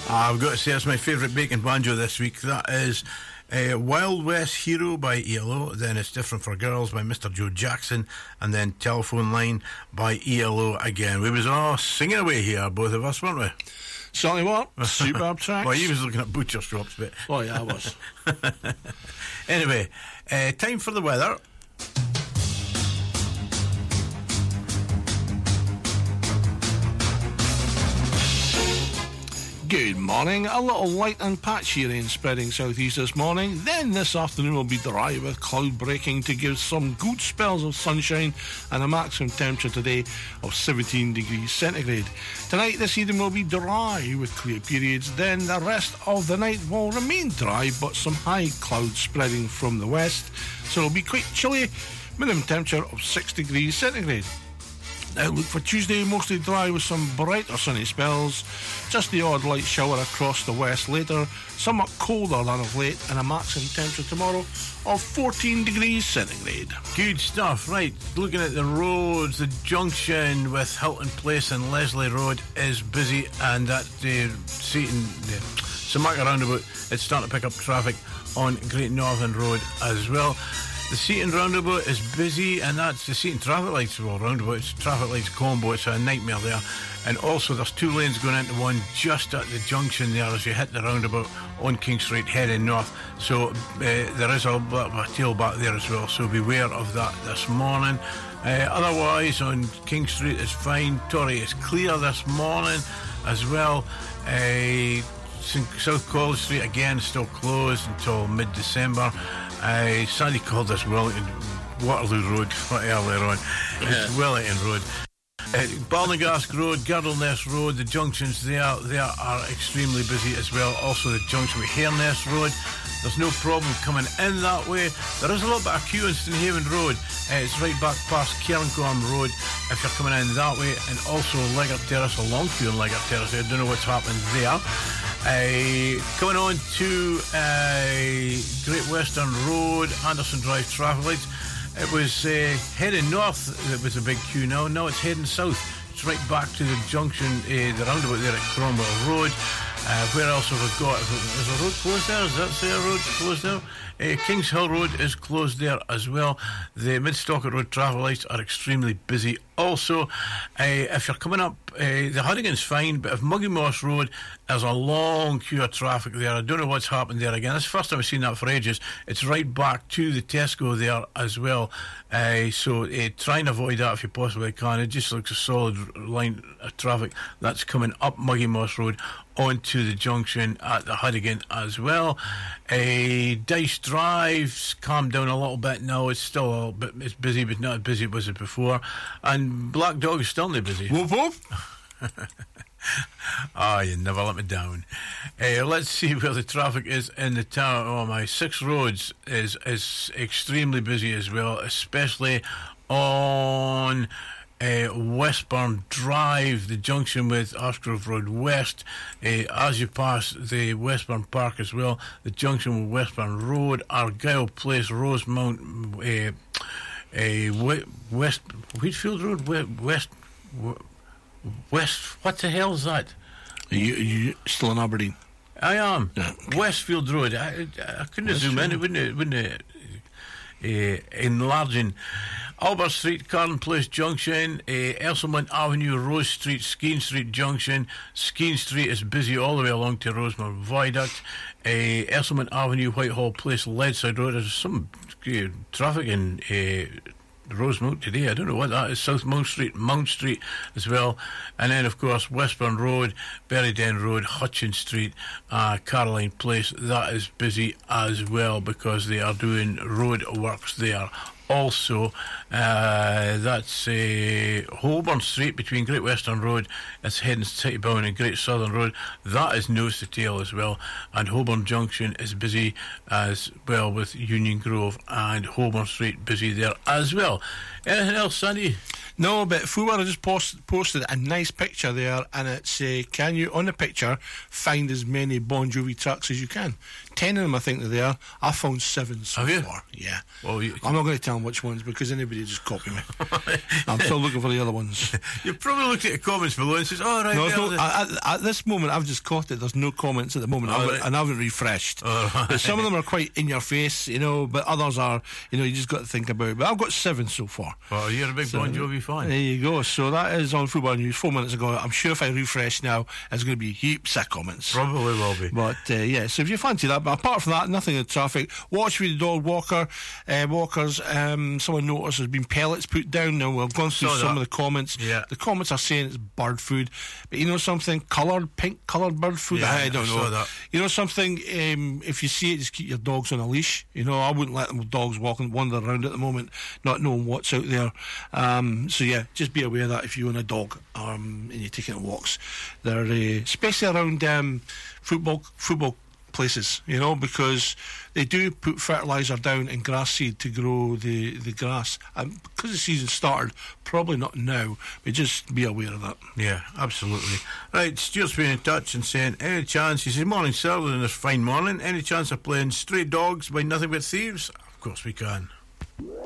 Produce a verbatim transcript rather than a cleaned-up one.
I've got to say, it's my favourite bacon banjo this week. That is uh, Wild West Hero by E L O. Then It's Different for Girls by Mister Joe Jackson. And then Telephone Line by E L O again. We was all singing away here, both of us, weren't we? Certainly what? Superb tracks. Well, he was looking at butcher shops, but... Oh, yeah, I was. Anyway, uh, time for the weather. Good morning. A little light and patchy rain spreading southeast this morning. Then this afternoon will be dry with cloud breaking to give some good spells of sunshine and a maximum temperature today of seventeen degrees centigrade. Tonight this evening will be dry with clear periods. Then the rest of the night will remain dry but some high clouds spreading from the west. So it'll be quite chilly. Minimum temperature of six degrees centigrade. Outlook for Tuesday, mostly dry with some brighter sunny spells. Just the odd light shower across the west later. Somewhat colder than of late, and a maximum temperature tomorrow of fourteen degrees centigrade. Good stuff. Right, looking at the roads, the junction with Hilton Place and Leslie Road is busy, and that uh, Seaton, uh, Samarka roundabout, it's starting to pick up traffic on Great Northern Road as well. The Seaton roundabout is busy, and that's the Seaton traffic lights. Well, roundabout, it's traffic lights combo, it's a nightmare there. And also, there's two lanes going into one just at the junction there as you hit the roundabout on King Street heading north. So uh, there is a bit of a tailback there as well, so beware of that this morning. Uh, otherwise, on King Street it's fine. Torrey is clear this morning as well. Uh, South College Street again still closed until mid-December. Uh, Sandy called this Wellington Waterloo Road earlier on. Yeah. It's Wellington Road. Uh, Balnagasque Road, Girdleness Road, the junctions there, they are extremely busy as well. Also the junction with Hareness Road, there's no problem coming in that way. There is a little bit of queue in Stonehaven Road. Uh, it's right back past Cairncorm Road if you're coming in that way, and also Leggart Terrace, a long queue in Leggart Terrace. I don't know what's happening there. Uh, coming on to uh, Great Western Road, Anderson Drive traffic lights. It was uh, heading north that was a big queue now. Now it's heading south. It's right back to the junction, uh, the roundabout there at Cromwell Road. Uh, where else have we got? Is the road closed there? Is that say a road closed there? Uh, Kings Hill Road is closed there as well. The Mid-Stockett Road traffic lights are extremely busy also. Uh, if you're coming up, uh, the Huddigan's fine, but if Muggy Moss Road, there's a long queue of traffic there. I don't know what's happened there again. It's the first time I've seen that for ages. It's right back to the Tesco there as well. Uh, so uh, try and avoid that if you possibly can. It just looks a solid line of traffic that's coming up Muggy Moss Road onto the junction at the Huddigan as well. Uh, Dice Drive's calmed down a little bit now. It's still a little bit it's busy, but not as busy as it was before. And Black Dog is still not busy. Whoop whoop. Ah, oh, you never let me down. Uh, let's see where the traffic is in the town. Oh my, Six Roads is is extremely busy as well, especially on Uh, Westburn Drive, the junction with Ashgrove Road West. Uh, as you pass the Westburn Park as well, the junction with Westburn Road, Argyle Place, Rosemount, uh, uh, West Wheatfield Road, West West. What the hell is that? Are you, are you still in Aberdeen? I am. Yeah, okay. Westfield Road. I, I couldn't zoom in. It wouldn't. It wouldn't. Uh, enlarging. Albert Street, Carlin Place Junction, uh, Elsamont Avenue, Rose Street, Skene Street Junction. Skene Street is busy all the way along to Rosemount Viaduct. Uh, Elsamont Avenue, Whitehall Place, Leadside Road. There's some uh, traffic in uh, Rosemount today. I don't know what that is. South Mount Street, Mount Street as well. And then, of course, Westburn Road, Berryden Road, Hutchins Street, uh, Caroline Place. That is busy as well because they are doing road works there. Also, uh, that's uh, Holborn Street between Great Western Road, it's heading Citybound and Great Southern Road. That is nose to tail as well. And Holborn Junction is busy as well with Union Grove, and Holborn Street busy there as well. Anything else, Sandy? No, but Fuwara just post, posted a nice picture there, and it's uh, can you, on the picture, find as many Bon Jovi trucks as you can. Ten of them, I think, are there. I found seven so Have you? far. Yeah. Well, you, I'm not going to tell telling which ones because anybody just copy me. I'm still looking for the other ones. You probably looked at the comments below and says, "Oh right." No, there, no, there." at, at this moment, I've just caught it. There's no comments at the moment, Oh, I haven't, right. and I haven't refreshed. Oh, right. But some of them are quite in your face, you know. But others are, you know, you just got to think about it. But I've got seven so far. Oh, you're a big So, Bon Jovi fan. There you go. So that is on Football News four minutes ago. I'm sure if I refresh now, there's going to be heaps of comments. Probably will be. But uh, yeah, so if you fancy that, but apart from that, nothing in traffic. Watch with the dog walker, uh, walkers. Um, someone noticed there's been pellets put down. Now we've gone through Saw some that. of the comments. Yeah. The comments are saying it's bird food, but you know something, coloured, pink coloured bird food. Yeah, I don't I know. saw that. You know something. Um, if you see it, just keep your dogs on a leash. You know, I wouldn't let them dogs walking wander around at the moment, not knowing what's out there. Um, so yeah, just be aware of that if you own a dog um, and you're taking it walks. They're uh, especially around um, football football places, you know, because they do put fertiliser down in grass seed to grow the, the grass. And because the season started, probably not now, but just be aware of that. Yeah, absolutely. Right, Stuart's been in touch and saying, any chance, he says, morning sir, on this fine morning, any chance of playing Stray Dogs by Nothing But Thieves? Of course we can.